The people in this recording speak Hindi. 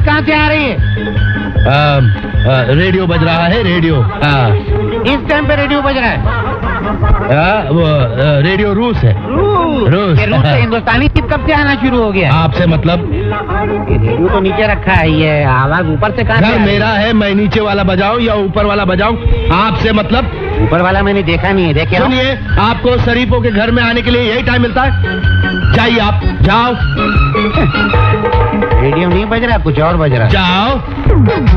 कहाँ से आ रही है? रेडियो बज रहा है, रेडियो। इस टाइम पे रेडियो बज रहा है? वो रेडियो रूस है। रूस ये रूस से हिंदुस्तानी गीत कब से आना शुरू हो गया? आपसे मतलब? ये रेडियो तो नीचे रखा है, ये आवाज ऊपर से कहाँ? घर मेरा है, मैं नीचे वाला बजाऊं या ऊपर वाला बजाऊं? आपसे मतलब? ऊपर वाला मैंने देखा नहीं है। देखे? सुनिए, आपको शरीफों के घर में आने के लिए यही टाइम मिलता है। जाइए, आप जाओ। रेडियो नहीं बज रहा, कुछ और बज रहा। जाओ।